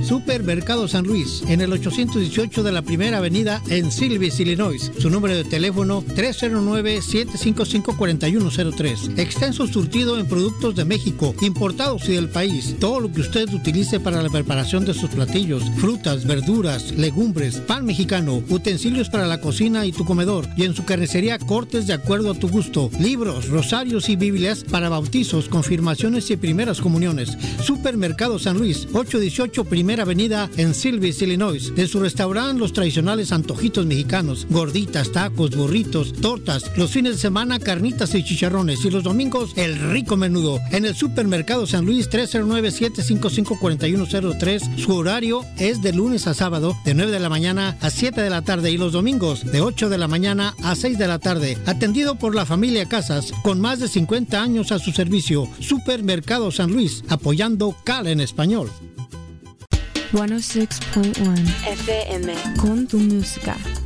Supermercado San Luis, en el 818 de la Primera Avenida en Silvis, Illinois. Su número de teléfono 309-755-4103. Extenso surtido en productos de México, importados y del país. Todo lo que usted utilice para la preparación de sus platillos, frutas, verduras, legumbres, pan mexicano, utensilios para la cocina y tu comedor. Y en su carnicería, cortes de acuerdo a tu gusto. Libros, rosarios y Biblias para bautizos, confirmaciones y primeras comuniones. Supermercado San Luis, 818 Primera Avenida en Silvis, Illinois. De su restaurante, los tradicionales antojitos mexicanos, gorditas, tacos, burritos, tortas. Los fines de semana, carnitas y chicharrones. Y los domingos, el rico menudo. En el Supermercado San Luis, 309-755-4103. Su horario es de lunes a sábado, de 9 de la mañana a 7 de la tarde. Y los domingos, de 8 de la mañana a 6 de la tarde. Atendido por la familia Casas, con más de 50 años a su servicio. Supermercado San Luis, apoyando CAL en español. 106.1 FM. Con tu música.